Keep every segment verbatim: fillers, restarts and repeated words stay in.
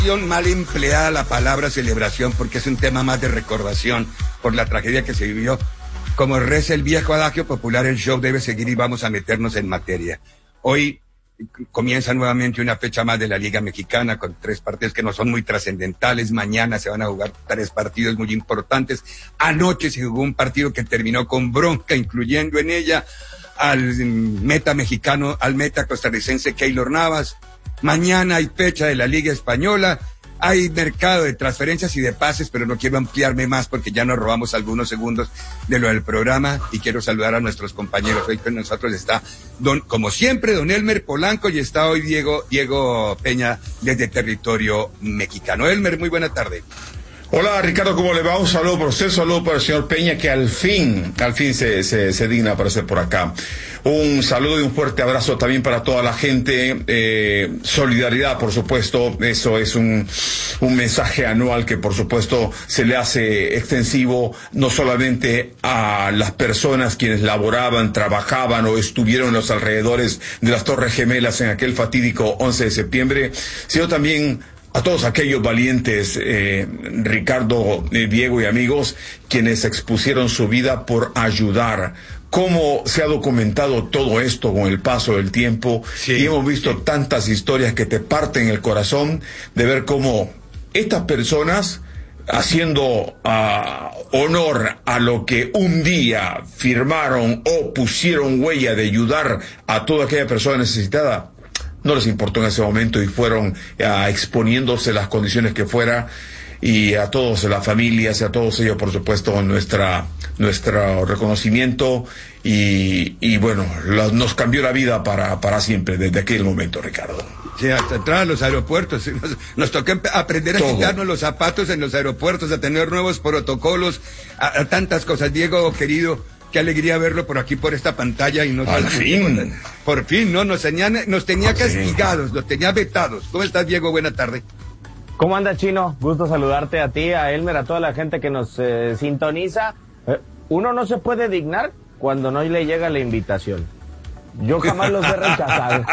Mal empleada la palabra celebración, porque es un tema más de recordación por la tragedia que se vivió. Como reza el viejo adagio popular, el show debe seguir y vamos a meternos en materia. Hoy comienza nuevamente una fecha más de la Liga Mexicana con tres partidos que no son muy trascendentales. Mañana se van a jugar tres partidos muy importantes. Anoche se jugó un partido que terminó con bronca, incluyendo en ella al meta mexicano, al meta costarricense Keylor Navas. Mañana hay fecha de la Liga Española, hay mercado de transferencias y de pases, pero no quiero ampliarme más porque ya nos robamos algunos segundos de lo del programa y quiero saludar a nuestros compañeros. Hoy con nosotros está, don, como siempre, don Elmer Polanco, y está hoy Diego, Diego Peña desde territorio mexicano. Elmer, muy buena tarde. Hola Ricardo, ¿cómo le va? Un saludo por usted, un saludo para el señor Peña, que al fin, al fin se, se, se digna aparecer por acá. Un saludo y un fuerte abrazo también para toda la gente. Eh, solidaridad, por supuesto, eso es un, un mensaje anual que por supuesto se le hace extensivo no solamente a las personas quienes laboraban, trabajaban o estuvieron en los alrededores de las Torres Gemelas en aquel fatídico once de septiembre, sino también a todos aquellos valientes, eh, Ricardo, eh, Diego y amigos, quienes expusieron su vida por ayudar. Cómo se ha documentado todo esto con el paso del tiempo, sí, y hemos visto sí. tantas historias que te parten el corazón de ver cómo estas personas, haciendo uh, honor a lo que un día firmaron o pusieron huella de ayudar a toda aquella persona necesitada, no les importó en ese momento y fueron uh, exponiéndose las condiciones que fuera. Y a todos, las familias y a todos ellos, por supuesto, nuestra nuestro reconocimiento y, y bueno, la, nos cambió la vida para, para siempre desde aquel momento, Ricardo. Sí, hasta entrar a los aeropuertos, nos, nos tocó aprender a Todo. quitarnos los zapatos en los aeropuertos, a tener nuevos protocolos, a, a tantas cosas. Diego, querido, qué alegría verlo por aquí, por esta pantalla. Y nos Al fin. Por fin, ¿no? Nos tenía, nos tenía castigados, nos tenía vetados. ¿Cómo estás, Diego? Buena tarde. ¿Cómo anda, Chino? Gusto saludarte a ti, a Elmer, a toda la gente que nos eh, sintoniza. Eh, uno no se puede dignar cuando no le llega la invitación. Yo jamás los he rechazado.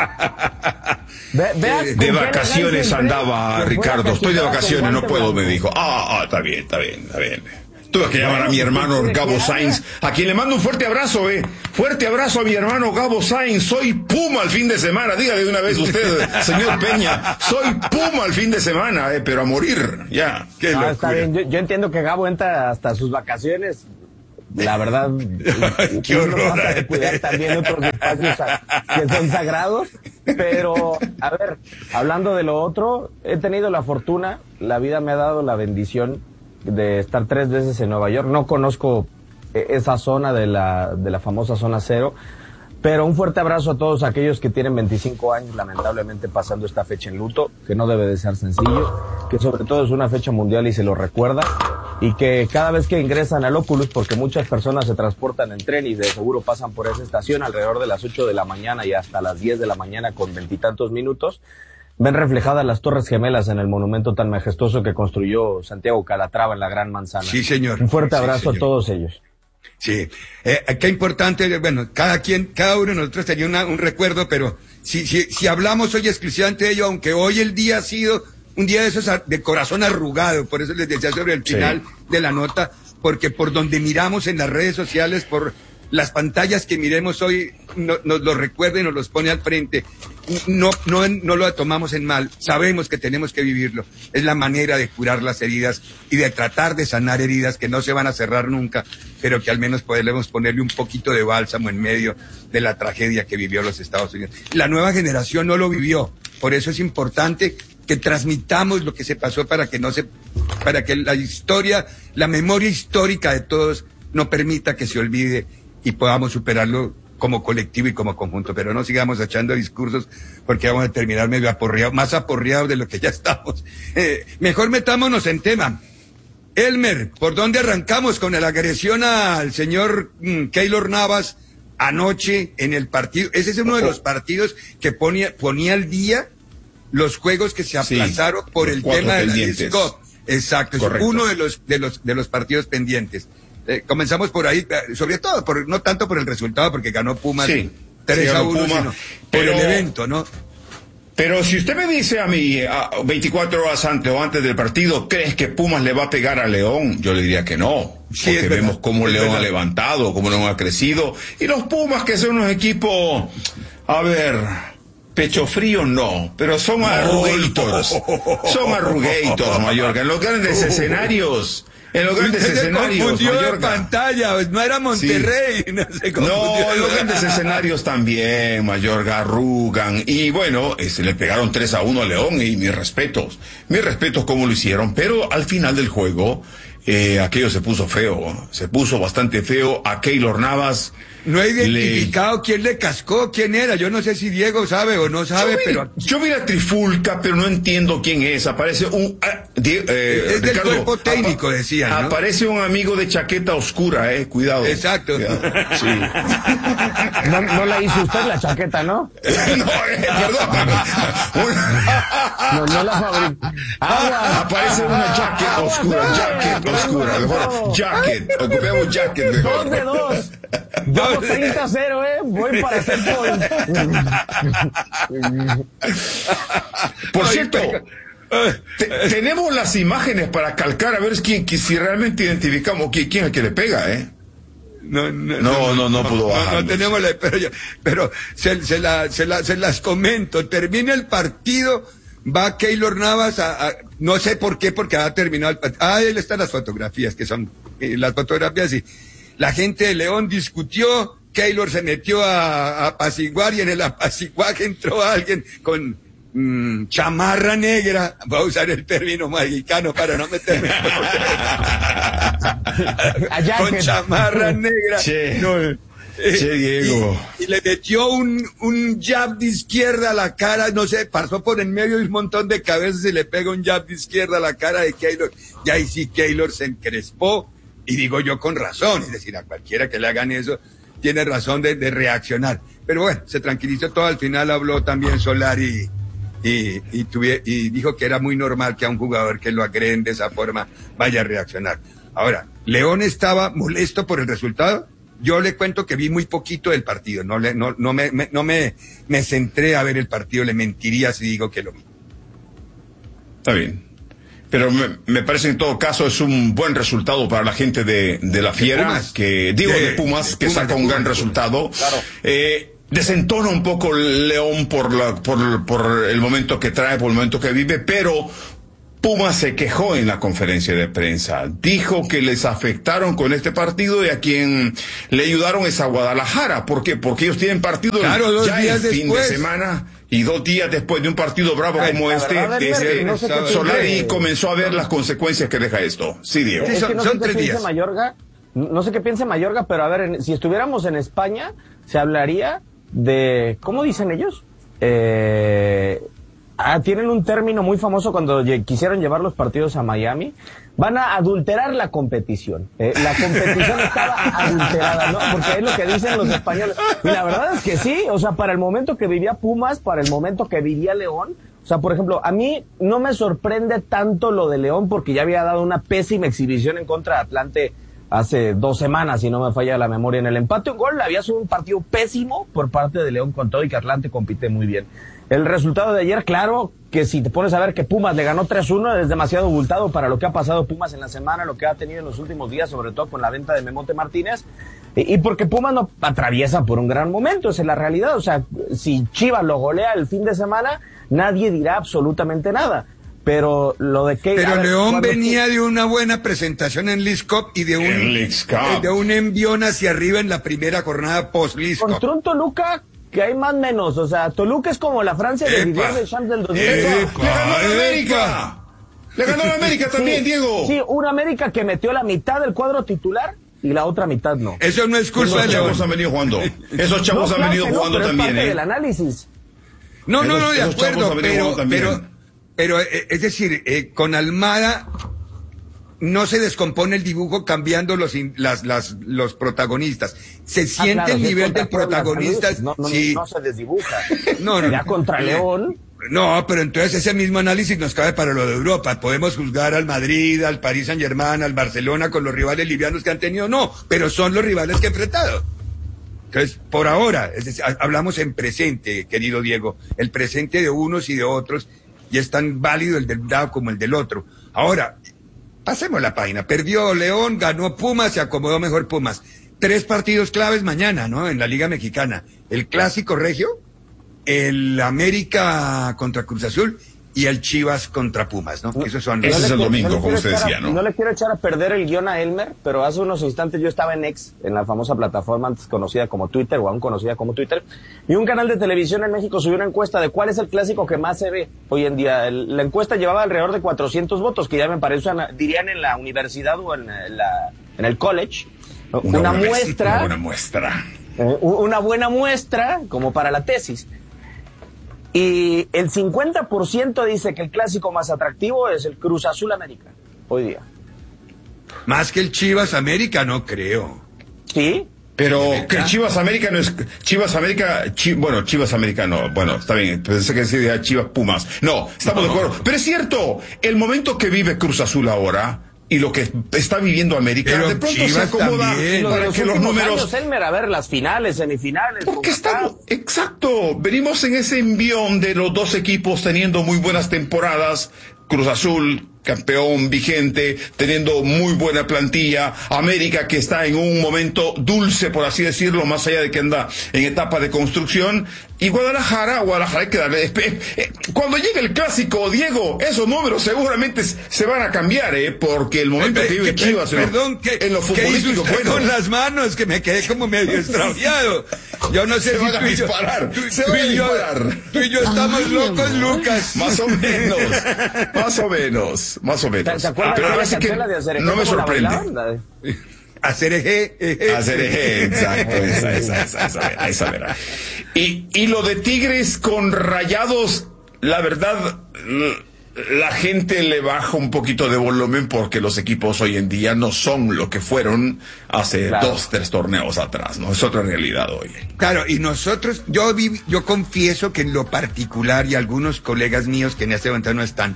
Ve, de vacaciones andaba, Ricardo. Estoy de vacaciones, no puedo, me dijo. Ah, ah, está bien, está bien, está bien. Tuve que llamar a mi hermano Gabo Sainz, a quien le mando un fuerte abrazo, eh. Fuerte abrazo a mi hermano Gabo Sainz. Soy Puma el fin de semana. Dígale de una vez usted, señor Peña. Soy Puma el fin de semana, eh, pero a morir. Ya. Qué ah, locura. Está bien. Yo, yo entiendo que Gabo entra hasta sus vacaciones. La verdad, qué horror. Trata de cuidar también otros espacios que son sagrados. Pero, a ver, hablando de lo otro, he tenido la fortuna, la vida me ha dado la bendición de estar tres veces en Nueva York. No conozco esa zona de la, de la famosa zona cero, pero un fuerte abrazo a todos aquellos que tienen veinticinco años, lamentablemente pasando esta fecha en luto, que no debe de ser sencillo, que sobre todo es una fecha mundial y se lo recuerda, y que cada vez que ingresan al Oculus, porque muchas personas se transportan en tren y de seguro pasan por esa estación alrededor de las ocho de la mañana y hasta las diez de la mañana con veintitantos minutos, ven reflejadas las Torres Gemelas en el monumento tan majestuoso que construyó Santiago Calatrava en la Gran Manzana. Sí, señor. Un fuerte sí, abrazo señor. a todos ellos. Sí, eh, qué importante, bueno, cada quien, cada uno de nosotros tenía una, un recuerdo, pero si, si, si hablamos hoy exclusivamente de ello, aunque hoy el día ha sido un día de esos de corazón arrugado, por eso les decía sobre el final sí. de la nota, porque por donde miramos en las redes sociales, por las pantallas que miremos hoy, no, nos lo recuerden, nos los pone al frente. No, no, no lo tomamos en mal, sabemos que tenemos que vivirlo. Es la manera de curar las heridas y de tratar de sanar heridas que no se van a cerrar nunca, pero que al menos podemos ponerle un poquito de bálsamo en medio de la tragedia que vivió los Estados Unidos. La nueva generación no lo vivió, por eso es importante que transmitamos lo que se pasó para que no se, para que la historia, la memoria histórica de todos no permita que se olvide y podamos superarlo como colectivo y como conjunto, pero no sigamos echando discursos porque vamos a terminar medio aporreados, más aporreados de lo que ya estamos. Eh, mejor metámonos en tema. Elmer, ¿por dónde arrancamos con la agresión al señor mm, Keylor Navas anoche en el partido? Ese es uno de los partidos que ponía, ponía al día los juegos que se aplazaron sí, por el tema de la disco. Exacto, es uno de los, de los, de los partidos pendientes. Eh, comenzamos por ahí, sobre todo, por, no tanto por el resultado, porque ganó Pumas sí, tres sí, a uno, Puma, sino pero, por el evento, ¿no? Pero si usted me dice a mí a veinticuatro horas antes o antes del partido, ¿crees que Pumas le va a pegar a León? Yo le diría que no. Sí, porque vemos cómo León ha levantado, cómo León ha crecido. Y los Pumas, que son unos equipos, a ver, pecho frío no, pero son arrugators. Son arrugators, Mayorga. En los grandes escenarios... En los grandes se escenarios, confundió Mayorga. en pantalla, no era Monterrey. Sí. No, se no, en los grandes escenarios también, Mayorga, arrugan. Y bueno, este, le pegaron tres a uno a León y mis respetos. Mis respetos cómo lo hicieron, pero al final del juego, eh, aquello se puso feo. Se puso bastante feo. A Keylor Navas... No he identificado le... quién le cascó, quién era. Yo no sé si Diego sabe o no sabe, yo vi, pero... Yo vi la trifulca, pero no entiendo quién es. Aparece un... Ah, die, eh, es Ricardo, del cuerpo técnico, decían, ¿no? Aparece un amigo de chaqueta oscura, eh. Cuidado. Exacto. Cuidado. Sí. No, no la hizo usted la chaqueta, ¿no? no, eh, perdón. no, no la fabricó. Ah, aparece una chaqueta oscura, jacket oscura. Mejor jacket. Ocupemos jacket mejor. Dos de dos. Vamos treinta a cero, eh. Voy para hacer point. Por cierto, te, tenemos las imágenes para calcar a ver quién, quién, si realmente identificamos quién, quién es el que le pega, eh. No, no, no, no, no pudo bajar. No, no tenemos la, pero, yo, pero se, se, la, se, la, se las comento. Termina el partido, va Keylor Navas a, a, no sé por qué, porque ha terminado el partido. Ah, ahí están las fotografías, que son eh, las fotografías y la gente de León discutió, Keylor se metió a, a apaciguar y en el apaciguaje entró alguien con mmm, chamarra negra, voy a usar el término mexicano para no meterme con chamarra negra. Che, no, eh, che Diego. Y, y le metió un, un jab de izquierda a la cara, no sé, pasó por en medio de un montón de cabezas y le pega un jab de izquierda a la cara de Keylor. Y ahí sí Keylor se encrespó. Y digo yo con razón, es decir, a cualquiera que le hagan eso, tiene razón de, de reaccionar. Pero bueno, se tranquilizó todo, al final habló también Solari y, y, y, tuve, y dijo que era muy normal que a un jugador que lo agreden de esa forma vaya a reaccionar. Ahora, León estaba molesto por el resultado. Yo le cuento que vi muy poquito del partido, no, le, no, no, me, me, no me, me centré a ver el partido, le mentiría si digo que lo vi. Está bien. Pero me, me parece en todo caso es un buen resultado para la gente de, de la Fiera, Pumas. que digo de, de Pumas, de que Pumas, saca un Pumas, gran Pumas, resultado. Claro. Eh, desentona un poco el León por, la, por, por el momento que trae, por el momento que vive, pero Pumas se quejó en la conferencia de prensa. Dijo que les afectaron con este partido y a quien le ayudaron es a Guadalajara. ¿Por qué? Porque ellos tienen partido claro, ya el después. fin de semana. Y dos días después de un partido bravo Ay, como este, verdad, este no sé Solari piense, comenzó a ver las consecuencias que deja esto. Sí, Diego. Es son, que no son sé tres qué días. Mayorga, no sé qué piensa Mayorga, pero a ver, en, si estuviéramos en España, se hablaría de, ¿cómo dicen ellos? Eh, ah, tienen un término muy famoso cuando quisieron llevar los partidos a Miami. Van a adulterar la competición. Eh, la competición estaba adulterada, ¿no? Porque es lo que dicen los españoles. Y la verdad es que sí, o sea, para el momento que vivía Pumas, para el momento que vivía León, o sea, por ejemplo, a mí no me sorprende tanto lo de León porque ya había dado una pésima exhibición en contra de Atlante hace dos semanas, si no me falla la memoria, en el empate un gol. Había sido un partido pésimo por parte de León con todo y que Atlante compite muy bien. El resultado de ayer, claro, que si te pones a ver que Pumas le ganó tres uno, es demasiado abultado para lo que ha pasado Pumas en la semana, lo que ha tenido en los últimos días, sobre todo con la venta de Memote Martínez, y, y porque Pumas no atraviesa por un gran momento, esa es la realidad. O sea, si Chivas lo golea el fin de semana, nadie dirá absolutamente nada. Pero lo de que... Pero ver, León venía que... de una buena presentación en Leagues Cup y de un, de un envión hacia arriba en la primera jornada post-Leagues Cup. Contra un Toluca que hay más menos, o sea, Toluca es como la Francia de Didier Deschamps del dos mil ocho. ¡Le ganó a América! ¡Le ganó a América también, sí, Diego! Sí, una América que metió la mitad del cuadro titular y la otra mitad no. Eso no es culpa de León. Esos chavos han venido jugando. Esos chavos no, han venido no, jugando pero también, es parte ¿eh? del análisis. No, no, no, de esos acuerdo, pero, pero, pero, eh, es decir, eh, con Almada no se descompone el dibujo cambiando los in, las, las, los protagonistas. Se siente ah, claro, el nivel del protagonista. No, no, sí. no se desdibuja. No, no, ya contra León. No, pero entonces ese mismo análisis nos cabe para lo de Europa. Podemos juzgar al Madrid, al Paris Saint-Germain, al Barcelona con los rivales livianos que han tenido. No, pero son los rivales que han enfrentado. Entonces, por ahora, es decir, hablamos en presente, querido Diego, el presente de unos y de otros, y es tan válido el del lado como el del otro. Ahora, pasemos la página. Perdió León, ganó Pumas, se acomodó mejor Pumas. Tres partidos claves mañana, ¿no? En la Liga Mexicana. El Clásico Regio, el América contra Cruz Azul y el Chivas contra Pumas, ¿no? Esos son Ese los... es el no domingo, no como usted decía, a, ¿no? No le quiero echar a perder el guión a Elmer, pero hace unos instantes yo estaba en X, en la famosa plataforma antes conocida como Twitter, o aún conocida como Twitter, y un canal de televisión en México subió una encuesta de cuál es el clásico que más se ve hoy en día. El, la encuesta llevaba alrededor de cuatrocientos votos, que ya me parece, una, dirían en la universidad o en, la, en el college, una, una buena muestra. Una buena muestra. Eh, una buena muestra como para la tesis. Y el cincuenta por ciento dice que el clásico más atractivo es el Cruz Azul América, hoy día. Más que el Chivas América, no creo. ¿Sí? Pero que Chivas América no es Chivas América, Chi, bueno, Chivas América no, bueno, está bien, pensé que decía Chivas Pumas. No, estamos no. de acuerdo. Pero es cierto, el momento que vive Cruz Azul ahora y lo que está viviendo América, pero de pronto Chivas se acomoda también. para los que los números... Años, Elmer, a ver, las finales, semifinales... Porque estamos, exacto, venimos en ese envión de los dos equipos teniendo muy buenas temporadas, Cruz Azul, campeón vigente, teniendo muy buena plantilla, América que está en un momento dulce, por así decirlo, más allá de que anda en etapa de construcción, y Guadalajara, Guadalajara hay que darle... Cuando llegue el clásico, Diego, esos números seguramente se van a cambiar, ¿eh? Porque el momento que vive Chivas en, perdón, ¿qué, en lo futbolístico, ¿qué hizo bueno, con las manos? Que me quedé como medio extraviado. Yo no sé se si van a tú y yo, disparar, tú, se tú van a y yo, disparar. tú y yo estamos Ay, locos, Lucas. Más o menos, más o menos, más o menos. ¿Se acuerdan Pero de ahora la sí que de hacer no me sorprende. Hacer eje, eje. Hacer eje, exacto, esa, esa, esa, esa, esa verdad. Y, y lo de Tigres con Rayados, la verdad, la gente le baja un poquito de volumen porque los equipos hoy en día no son lo que fueron hace claro. dos, tres torneos atrás, ¿no? Es otra realidad hoy. Claro, y nosotros, yo vi, yo confieso que en lo particular, y algunos colegas míos que en este momento no están,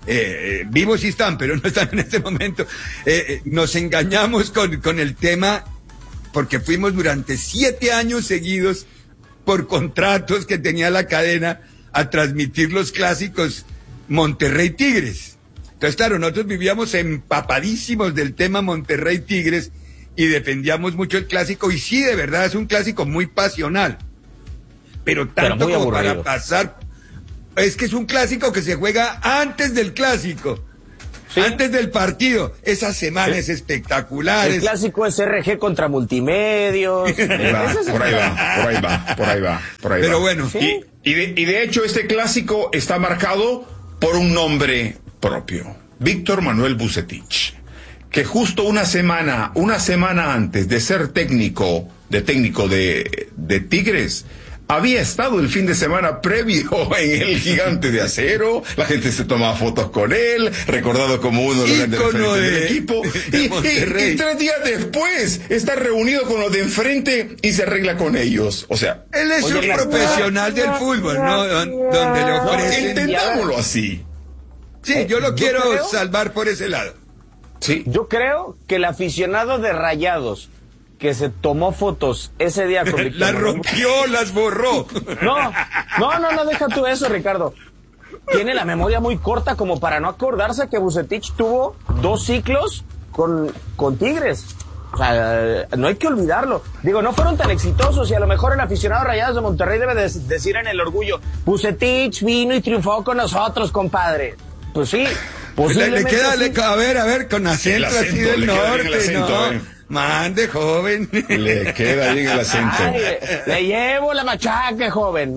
Eh, vivos sí están, pero no están en este momento. Eh, nos engañamos con, con el tema porque fuimos durante siete años seguidos por contratos que tenía la cadena a transmitir los clásicos Monterrey Tigres. Entonces, claro, nosotros vivíamos empapadísimos del tema Monterrey Tigres y defendíamos mucho el clásico, y sí, de verdad es un clásico muy pasional, pero tanto pero como aburrido. Para pasar. Es que es un clásico que se juega antes del clásico, ¿sí? Antes del partido. Esa semana ¿sí? Es espectacular. El clásico es R G contra Multimedios. Va, por ahí va, por ahí va, por ahí va, por ahí Pero va. bueno. ¿Sí? Y, y, de, y de hecho este clásico está marcado por un nombre propio, Víctor Manuel Vucetich, que justo una semana, una semana antes de ser técnico, de técnico de, de Tigres, había estado el fin de semana previo en el Gigante de Acero, la gente se tomaba fotos con él, recordado como uno de los grandes referentes de, del equipo, de y, y, y tres días después está reunido con los de enfrente y se arregla con ellos. O sea, él es oye, un profesional del fútbol, ¿no? Donde le ofrecen... Entendámoslo así. Sí, yo lo yo quiero creo, salvar por ese lado. Sí. Yo creo que el aficionado de Rayados que se tomó fotos ese día con Víctor las rompió, las borró. No, no, no, no, deja tú eso, Ricardo. Tiene la memoria muy corta como para no acordarse que Vucetich tuvo dos ciclos con, con Tigres. O sea, no hay que olvidarlo. Digo, no fueron tan exitosos y a lo mejor el aficionado Rayados de Monterrey debe de decir en el orgullo, Vucetich vino y triunfó con nosotros, compadre. Pues sí, posiblemente le, le queda, sí. le, a ver, a ver, con acento, acento así del norte, el acento, ¿no? Eh. Mande, joven. Le queda bien el acento. Ay, le, le llevo la machaca, joven.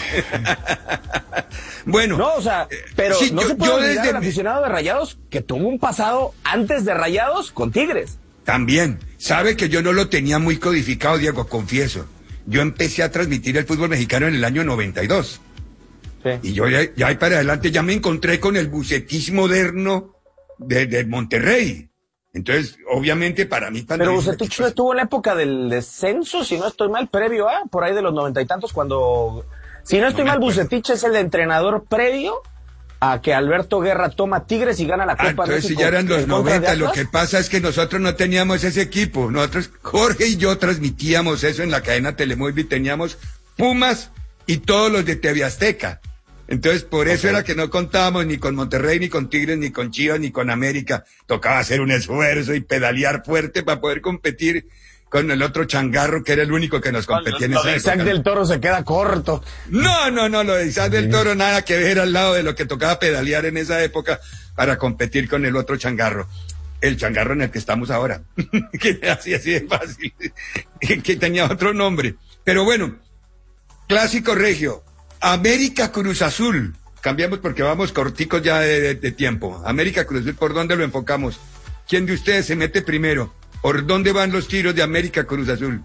Bueno. No, o sea, pero sí, no yo, se puede olvidar desde... al aficionado de Rayados que tuvo un pasado antes de Rayados con Tigres. También. Sabe que yo no lo tenía muy codificado, Diego, confieso. Yo empecé a transmitir el fútbol mexicano en el año noventa y dos. Sí. Y yo ya, ya ahí para adelante ya me encontré con el Vucetich moderno de, de Monterrey. Entonces, obviamente, para mí... Pero Vucetich no estuvo en la época del descenso, si no estoy mal, previo a, por ahí de los noventa y tantos, cuando... Si no estoy no mal, Vucetich es el entrenador previo a que Alberto Guerra toma Tigres y gana la Copa Ah, entonces México. si ya eran los en contra de noventa, lo Atlas. que pasa es que nosotros no teníamos ese equipo. Nosotros, Jorge y yo transmitíamos eso en la cadena Telemóvil, teníamos Pumas y todos los de T V Azteca. Entonces, por eso Ok. era que no contábamos ni con Monterrey, ni con Tigres, ni con Chivas, ni con América. Tocaba hacer un esfuerzo y pedalear fuerte para poder competir con el otro changarro que era el único que nos competía en Lo esa de Isaac época. del Toro se queda corto. No, no, no, lo de Isaac del Toro nada que ver al lado de lo que tocaba pedalear en esa época para competir con el otro changarro. El changarro en el que estamos ahora. Que así, así de fácil. Que tenía otro nombre. Pero bueno, clásico regio. América Cruz Azul. Cambiamos porque vamos corticos ya de, de, de tiempo. América Cruz Azul, ¿por dónde lo enfocamos? ¿Quién de ustedes se mete primero? ¿Por dónde van los tiros de América Cruz Azul?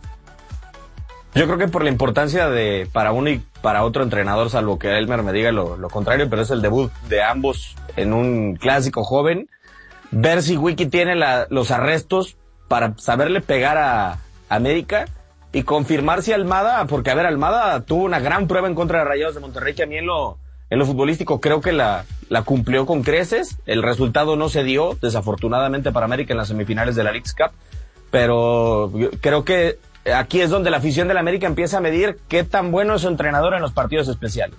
Yo creo que por la importancia de para uno y para otro entrenador, salvo que Elmer me diga lo, lo contrario, pero es el debut de ambos en un clásico joven. Ver si Wiki tiene la, los arrestos para saberle pegar a América y confirmar si Almada, porque a ver, Almada tuvo una gran prueba en contra de Rayados de Monterrey que a mí en lo, en lo futbolístico creo que la, la cumplió con creces. El resultado no se dio, desafortunadamente para América en las semifinales de la Leagues Cup, pero yo creo que aquí es donde la afición de la América empieza a medir qué tan bueno es su entrenador en los partidos especiales.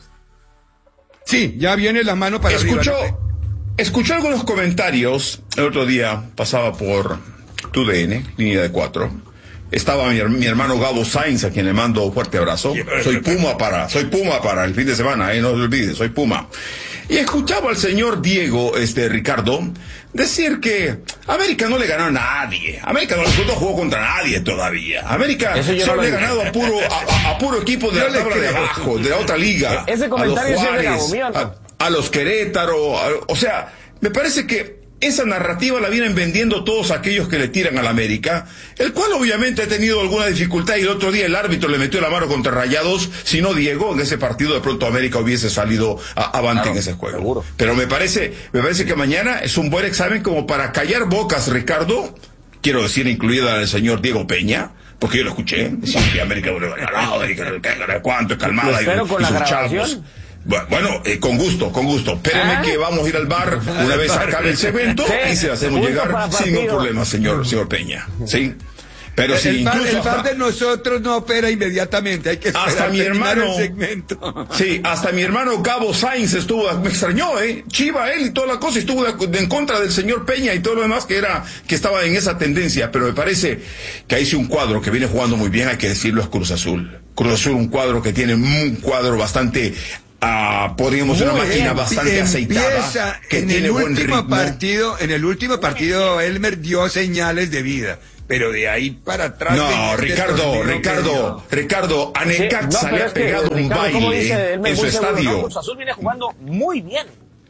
Sí, ya viene la mano para Escuchó, arriba. escuchó algunos comentarios. El otro día pasaba por T U D N, línea de cuatro. Estaba mi, mi hermano Gabo Sainz, a quien le mando un fuerte abrazo. Soy Puma para, soy Puma para el fin de semana, eh, no se olvide, soy Puma. Y escuchaba al señor Diego, este, Ricardo, decir que América no le ganó a nadie. América no, no jugó contra nadie todavía. América Eso yo no solo lo le ha dije. ganado a puro, a, a- a puro equipo de Yo la le tabla de creo. abajo, de la otra liga. E- ese comentario a sí es los de Gabo Juárez, mío, ¿no? a, a los Querétaro, a- o sea, me parece que esa narrativa la vienen vendiendo todos aquellos que le tiran al América, el cual obviamente ha tenido alguna dificultad y el otro día el árbitro le metió la mano contra Rayados. Si no, Diego, en ese partido de pronto América hubiese salido a, avante Claro, en ese juego. seguro. Pero me parece, me parece que mañana es un buen examen como para callar bocas, Ricardo, quiero decir, incluida el señor Diego Peña, porque yo lo escuché, decía que América no le va a ganar, América no le va a ganar, cuánto, calmada, Lo espero y, con y la sus grabación. chavos. Bu- Bueno, eh, con gusto, con gusto. Espéreme ¿Ah? que vamos a ir al bar una vez acabe el segmento Sí, y se lo hacemos punto llegar para sin ningún partido. problema, señor, señor Peña. ¿Sí? Pero si el, bar, incluso el bar hasta, de nosotros no opera inmediatamente, hay que esperar hasta mi terminar hermano, el segmento. sí, hasta mi hermano Gabo Sainz estuvo, me extrañó, eh, Chiva él y toda la cosa, estuvo de, de en contra del señor Peña y todo lo demás que era, que estaba en esa tendencia, pero me parece que ahí sí un cuadro que viene jugando muy bien, hay que decirlo, es Cruz Azul. Cruz Azul, un cuadro que tiene un cuadro bastante, ah, podríamos decir, una Muy máquina bien, bastante empieza aceitada, que en tiene el buen último ritmo. partido, en el último partido Elmer dio señales de vida, pero de ahí para atrás. No, de este Ricardo, torneo Ricardo, Ricardo, a Sí, Necaxa no, pero le ha es que, pegado un Ricardo, como baile dice Elmer, en su muy seguro, estadio. ¿no? Cruz Azul viene jugando muy bien.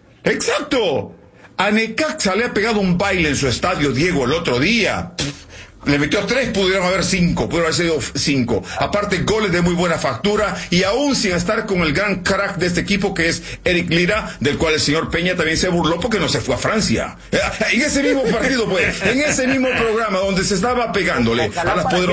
Exacto. A Necaxa le ha pegado un baile en su estadio, Diego, el otro día. Le metió tres, pudieron haber cinco, pudieron haber sido cinco. Aparte, goles de muy buena factura y aún sin estar con el gran crack de este equipo que es Eric Lira, del cual el señor Peña también se burló porque no se fue a Francia. En ese mismo partido, pues, en ese mismo programa donde se estaba pegándole Ojalá a las para que